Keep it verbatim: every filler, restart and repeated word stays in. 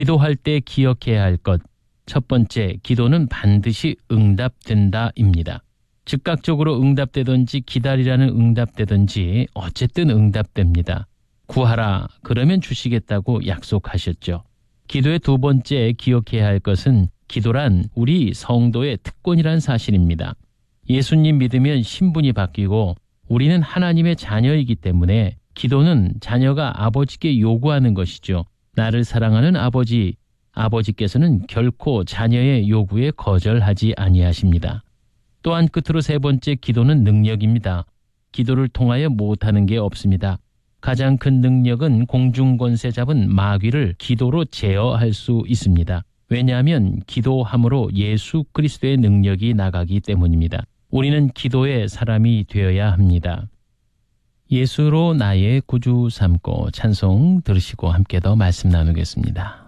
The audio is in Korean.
기도할 때 기억해야 할 것. 첫 번째, 기도는 반드시 응답된다입니다. 즉각적으로 응답되든지 기다리라는 응답되든지 어쨌든 응답됩니다. 구하라 그러면 주시겠다고 약속하셨죠. 기도의 두 번째 기억해야 할 것은 기도란 우리 성도의 특권이란 사실입니다. 예수님 믿으면 신분이 바뀌고 우리는 하나님의 자녀이기 때문에 기도는 자녀가 아버지께 요구하는 것이죠. 나를 사랑하는 아버지, 아버지께서는 결코 자녀의 요구에 거절하지 아니하십니다. 또한 끝으로 세 번째, 기도는 능력입니다. 기도를 통하여 못하는 게 없습니다. 가장 큰 능력은 공중권세 잡은 마귀를 기도로 제어할 수 있습니다. 왜냐하면 기도함으로 예수 그리스도의 능력이 나가기 때문입니다. 우리는 기도의 사람이 되어야 합니다. 예수로 나의 구주 삼고 찬송 들으시고 함께 더 말씀 나누겠습니다.